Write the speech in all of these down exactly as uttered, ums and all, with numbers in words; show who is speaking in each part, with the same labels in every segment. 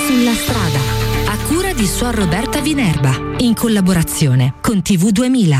Speaker 1: Sulla strada, a cura di Suor Roberta Vinerba, in collaborazione con T V duemila.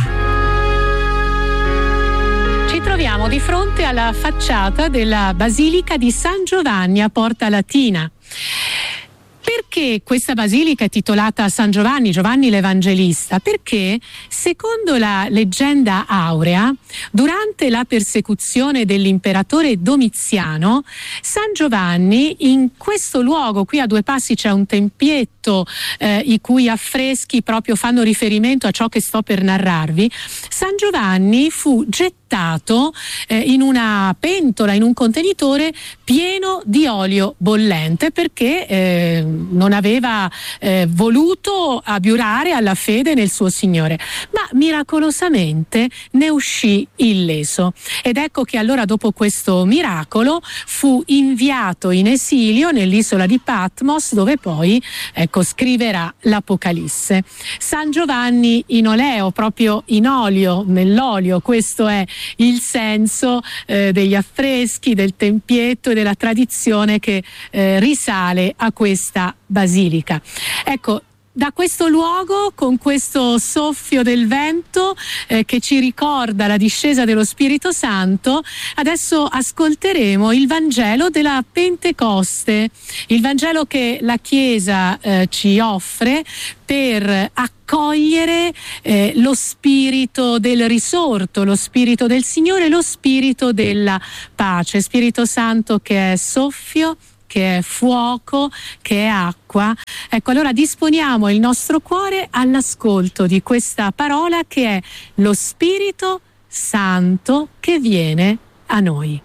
Speaker 2: Ci troviamo di fronte alla facciata della Basilica di San Giovanni a Porta Latina. Perché questa basilica è titolata San Giovanni, Giovanni l'Evangelista? Perché, secondo la leggenda aurea, durante la persecuzione dell'imperatore Domiziano, San Giovanni, in questo luogo, qui a due passi c'è un tempietto eh, i cui affreschi proprio fanno riferimento a ciò che sto per narrarvi, San Giovanni fu gettato eh, in una pentola, in un contenitore pieno di olio bollente, perché eh, non aveva eh, voluto abiurare alla fede nel suo Signore, ma miracolosamente ne uscì illeso. Ed ecco che allora, dopo questo miracolo, fu inviato in esilio nell'isola di Patmos, dove poi ecco scriverà l'Apocalisse. San Giovanni in oleo, proprio in olio, nell'olio, questo è il senso eh, degli affreschi, del tempietto e della tradizione che eh, risale a questa basilica. Ecco, da questo luogo, con questo soffio del vento eh, che ci ricorda la discesa dello Spirito Santo, adesso ascolteremo il Vangelo della Pentecoste, il Vangelo che la Chiesa eh, ci offre per accogliere eh, lo spirito del risorto, lo spirito del Signore, lo spirito della pace, Spirito Santo che è soffio, che è fuoco, che è acqua. Ecco, allora disponiamo il nostro cuore all'ascolto di questa parola che è lo Spirito Santo che viene a noi.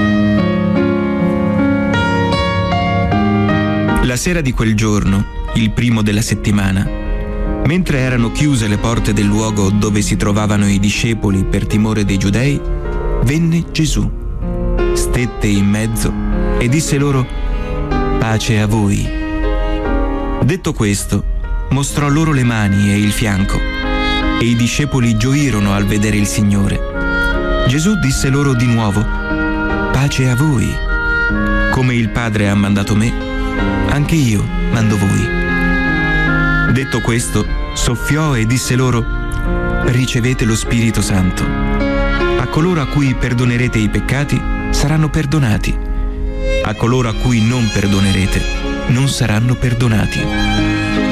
Speaker 3: La sera di quel giorno, il primo della settimana, mentre erano chiuse le porte del luogo dove si trovavano i discepoli per timore dei giudei, venne Gesù, stette in mezzo e disse loro: pace a voi. Detto questo, mostrò loro le mani e il fianco, e i discepoli gioirono al vedere il Signore. Gesù disse loro di nuovo: pace a voi. Come il Padre ha mandato me, anche io mando voi. Detto questo, soffiò e disse loro: ricevete lo Spirito Santo. A coloro a cui perdonerete i peccati saranno perdonati. A coloro a cui non perdonerete non saranno perdonati.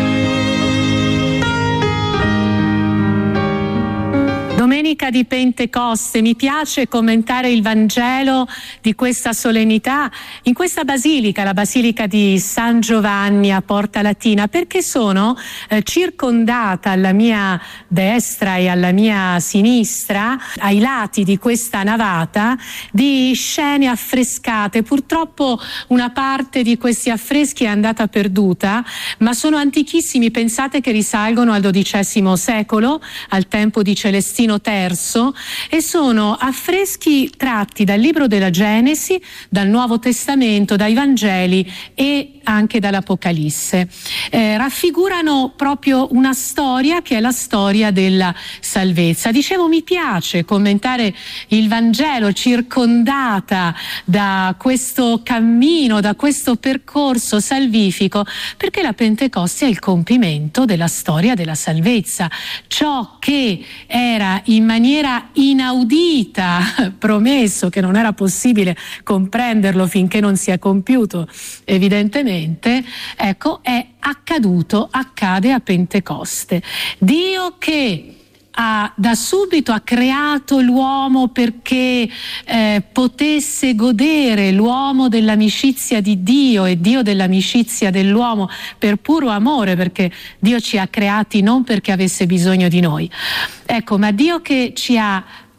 Speaker 2: Domenica di Pentecoste, mi piace commentare il Vangelo di questa solennità in questa basilica, la Basilica di San Giovanni a Porta Latina, perché sono eh, circondata alla mia destra e alla mia sinistra, ai lati di questa navata, di scene affrescate. Purtroppo una parte di questi affreschi è andata perduta, ma sono antichissimi. Pensate che risalgono al dodicesimo secolo, al tempo di Celestino terzo, e sono affreschi tratti dal libro della Genesi, dal Nuovo Testamento, dai Vangeli e anche dall'Apocalisse. Eh, raffigurano proprio una storia che è la storia della salvezza. Dicevo, mi piace commentare il Vangelo circondata da questo cammino, da questo percorso salvifico, perché la Pentecoste è il compimento della storia della salvezza. Ciò che era in maniera inaudita promesso, che non era possibile comprenderlo finché non si è compiuto, evidentemente, ecco, è accaduto, accade a Pentecoste. Dio che ha da subito ha creato l'uomo perché eh, potesse godere l'uomo dell'amicizia di Dio e Dio dell'amicizia dell'uomo per puro amore, perché Dio ci ha creati non perché avesse bisogno di noi. Ecco, ma Dio che ci ha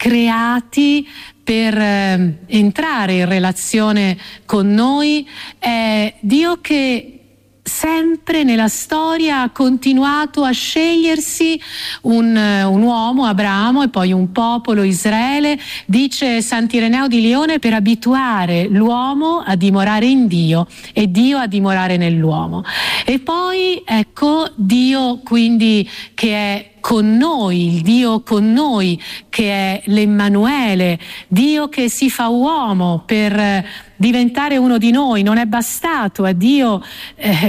Speaker 2: creati per eh, entrare in relazione con noi, è Dio che sempre nella storia ha continuato a scegliersi un, un uomo, Abramo, e poi un popolo, Israele, dice Sant'Ireneo di Lione, per abituare l'uomo a dimorare in Dio e Dio a dimorare nell'uomo. E poi ecco Dio quindi che è con noi, il Dio con noi che è l'Emmanuele, Dio che si fa uomo per diventare uno di noi. Non è bastato a Dio eh,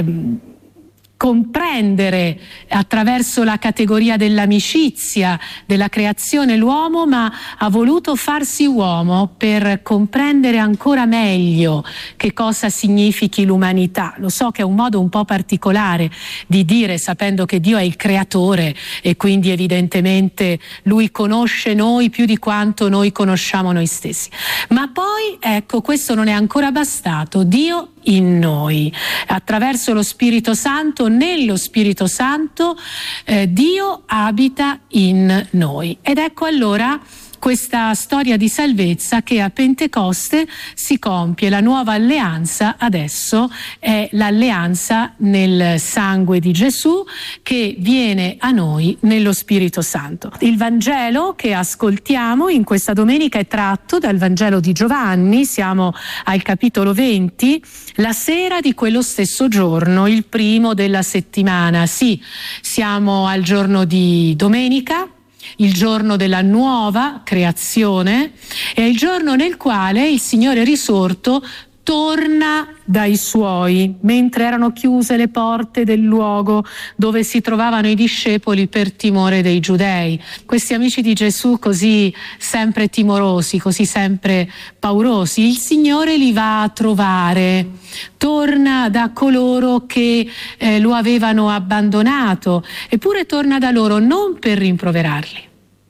Speaker 2: comprendere attraverso la categoria dell'amicizia, della creazione l'uomo, ma ha voluto farsi uomo per comprendere ancora meglio che cosa significhi l'umanità. Lo so che è un modo un po' particolare di dire, sapendo che Dio è il creatore e quindi evidentemente Lui conosce noi più di quanto noi conosciamo noi stessi. Ma poi, ecco, questo non è ancora bastato. Dio in noi, attraverso lo Spirito Santo, nello Spirito Santo, eh, Dio abita in noi. Ed ecco allora questa storia di salvezza che a Pentecoste si compie. La nuova alleanza adesso è l'alleanza nel sangue di Gesù che viene a noi nello Spirito Santo. Il Vangelo che ascoltiamo in questa domenica è tratto dal Vangelo di Giovanni, siamo al capitolo venti, la sera di quello stesso giorno, il primo della settimana. Sì, siamo al giorno di domenica, il giorno della nuova creazione, è il giorno nel quale il Signore risorto torna dai Suoi, mentre erano chiuse le porte del luogo dove si trovavano i discepoli per timore dei Giudei. Questi amici di Gesù così sempre timorosi, così sempre paurosi, il Signore li va a trovare, torna da coloro che eh, lo avevano abbandonato, eppure torna da loro non per rimproverarli,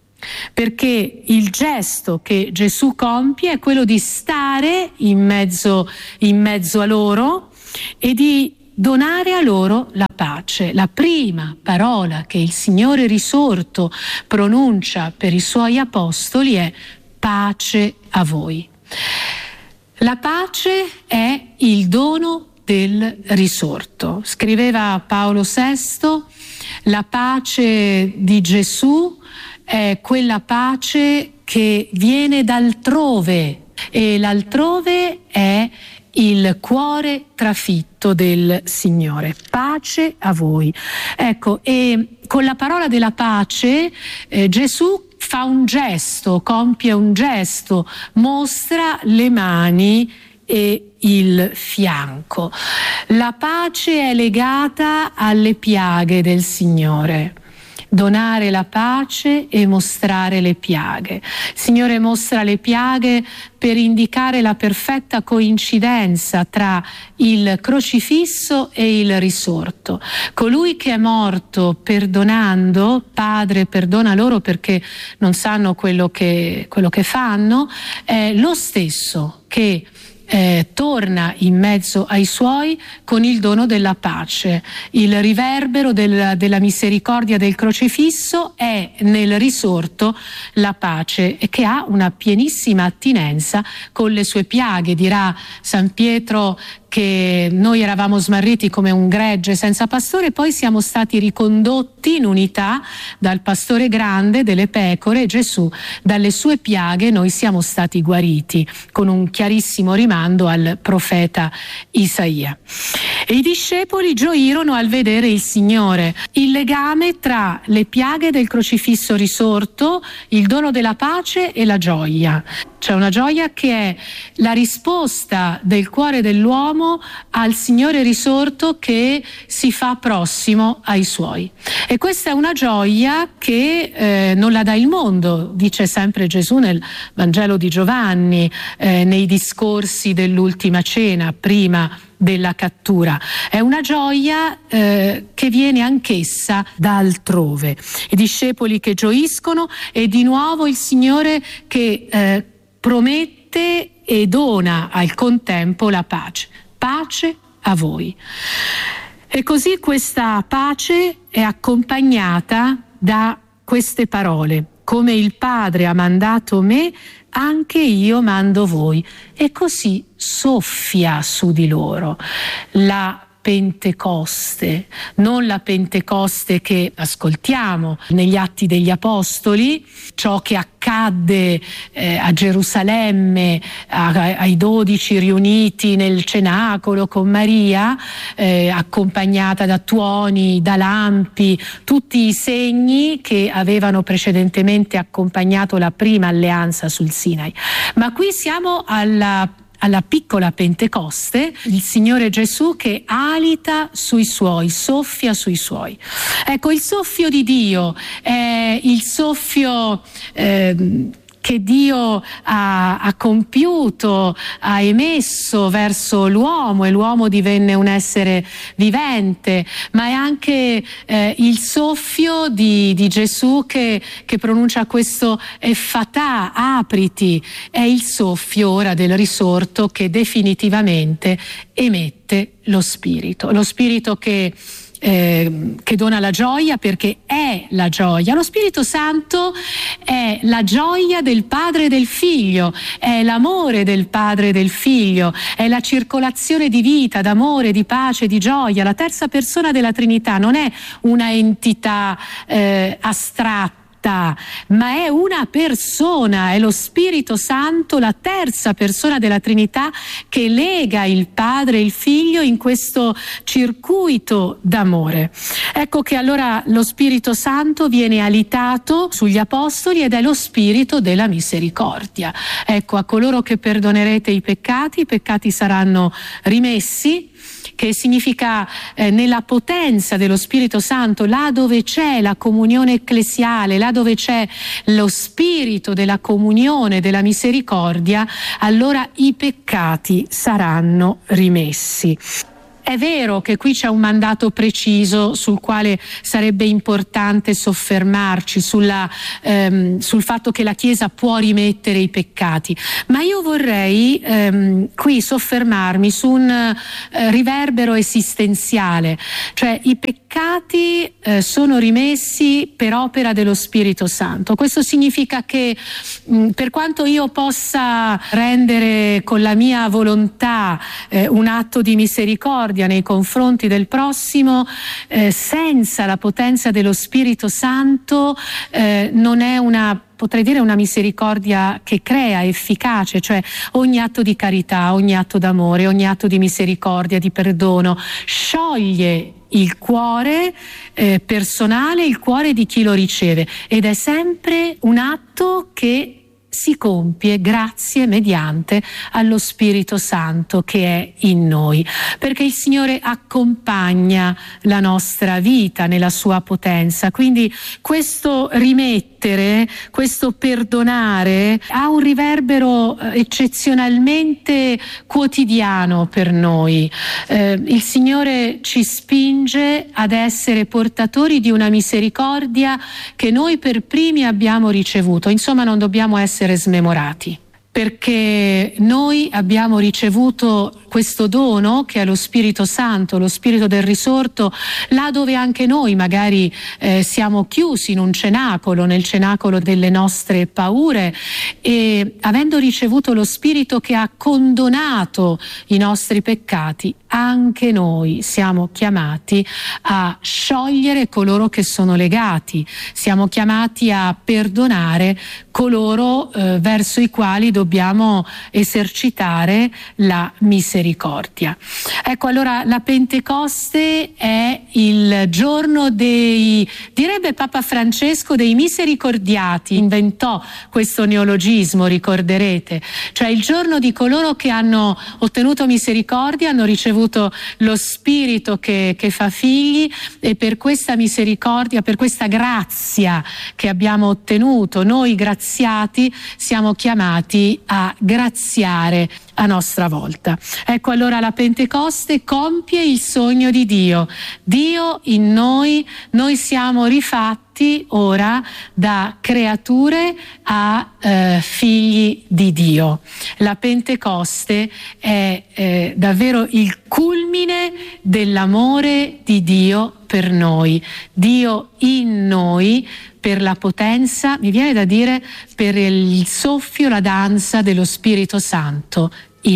Speaker 2: perché il gesto che Gesù compie è quello di stare in mezzo, in mezzo a loro e di donare a loro la pace. La prima parola che il Signore risorto pronuncia per i Suoi apostoli è pace a voi. La pace è il dono del risorto. Scriveva Paolo sesto, la pace di Gesù è quella pace che viene d'altrove e l'altrove è il cuore trafitto del Signore. Pace a voi. Ecco, e con la parola della pace eh, Gesù fa un gesto, compie un gesto, mostra le mani e il fianco. La pace è legata alle piaghe del Signore. Donare la pace e mostrare le piaghe. Il Signore mostra le piaghe per indicare la perfetta coincidenza tra il crocifisso e il risorto. Colui che è morto perdonando, Padre perdona loro perché non sanno quello che, quello che fanno, è lo stesso che Eh, torna in mezzo ai Suoi con il dono della pace. Il riverbero del, della misericordia del crocifisso è nel risorto la pace, che ha una pienissima attinenza con le sue piaghe. Dirà San Pietro che noi eravamo smarriti come un gregge senza pastore, poi siamo stati ricondotti in unità dal pastore grande delle pecore, Gesù. Dalle sue piaghe noi siamo stati guariti, con un chiarissimo rimando al profeta Isaia. E i discepoli gioirono al vedere il Signore. Il legame tra le piaghe del crocifisso risorto, il dono della pace e la gioia. C'è una gioia che è la risposta del cuore dell'uomo al Signore risorto che si fa prossimo ai Suoi. E questa è una gioia che eh, non la dà il mondo, dice sempre Gesù nel Vangelo di Giovanni, eh, nei discorsi dell'ultima cena, prima della cattura. È una gioia eh, che viene anch'essa da altrove. I discepoli che gioiscono e di nuovo il Signore che eh, promette e dona al contempo la pace. Pace a voi. E così questa pace è accompagnata da queste parole: come il Padre ha mandato me, anche io mando voi. E così soffia su di loro. La Pentecoste, non la Pentecoste che ascoltiamo negli Atti degli Apostoli, ciò che accadde eh, a Gerusalemme a, ai dodici riuniti nel cenacolo con Maria, eh, accompagnata da tuoni, da lampi, tutti i segni che avevano precedentemente accompagnato la prima alleanza sul Sinai. Ma qui siamo alla alla piccola Pentecoste, il Signore Gesù che alita sui suoi, soffia sui suoi. Ecco, il soffio di Dio è il soffio eh, che Dio ha, ha compiuto, ha emesso verso l'uomo, e l'uomo divenne un essere vivente, ma è anche eh, il soffio di, di Gesù che, che pronuncia questo effatà, apriti, è il soffio ora del risorto che definitivamente emette lo Spirito, lo Spirito che Eh, che dona la gioia, perché è la gioia. Lo Spirito Santo è la gioia del Padre e del Figlio, è l'amore del Padre e del Figlio, è la circolazione di vita, d'amore, di pace, di gioia. La terza persona della Trinità non è una entità eh, astratta, ma è una persona, è lo Spirito Santo, la terza persona della Trinità, che lega il Padre e il Figlio in questo circuito d'amore. Ecco che allora lo Spirito Santo viene alitato sugli Apostoli ed è lo Spirito della misericordia. Ecco, a coloro che perdonerete i peccati, i peccati saranno rimessi, che significa eh, nella potenza dello Spirito Santo, là dove c'è la comunione ecclesiale, là dove c'è lo spirito della comunione, della misericordia, allora i peccati saranno rimessi. È vero che qui c'è un mandato preciso sul quale sarebbe importante soffermarci, sulla, ehm, sul fatto che la Chiesa può rimettere i peccati, ma io vorrei ehm, qui soffermarmi su un eh, riverbero esistenziale, cioè i peccati eh, sono rimessi per opera dello Spirito Santo. Questo significa che mh, per quanto io possa rendere con la mia volontà eh, un atto di misericordia nei confronti del prossimo, eh, senza la potenza dello Spirito Santo eh, non è una, potrei dire, una misericordia che crea, efficace, cioè ogni atto di carità, ogni atto d'amore, ogni atto di misericordia, di perdono, scioglie il cuore eh, personale, il cuore di chi lo riceve, ed è sempre un atto che si compie grazie mediante allo Spirito Santo che è in noi, perché il Signore accompagna la nostra vita nella sua potenza. Quindi questo rimettere, questo perdonare ha un riverbero eccezionalmente quotidiano per noi. Eh, il Signore ci spinge ad essere portatori di una misericordia che noi per primi abbiamo ricevuto. Insomma, non dobbiamo essere smemorati, perché noi abbiamo ricevuto questo dono che è lo Spirito Santo, lo Spirito del risorto, là dove anche noi magari eh, siamo chiusi in un cenacolo, nel cenacolo delle nostre paure, e avendo ricevuto lo Spirito che ha condonato i nostri peccati, anche noi siamo chiamati a sciogliere coloro che sono legati, siamo chiamati a perdonare coloro eh, verso i quali dobbiamo esercitare la misericordia. Ecco, allora la Pentecoste è il giorno dei, direbbe Papa Francesco, dei misericordiati, inventò questo neologismo, ricorderete, cioè il giorno di coloro che hanno ottenuto misericordia, hanno ricevuto lo Spirito che, che fa figli, e per questa misericordia, per questa grazia che abbiamo ottenuto, noi graziati siamo chiamati a graziare a nostra volta. Ecco, allora la Pentecoste compie il sogno di Dio. Dio in noi, noi siamo rifatti ora da creature a eh, figli di Dio. La Pentecoste è eh, davvero il culmine dell'amore di Dio per noi. Dio in noi, per la potenza, mi viene da dire, per il soffio, la danza dello Spirito Santo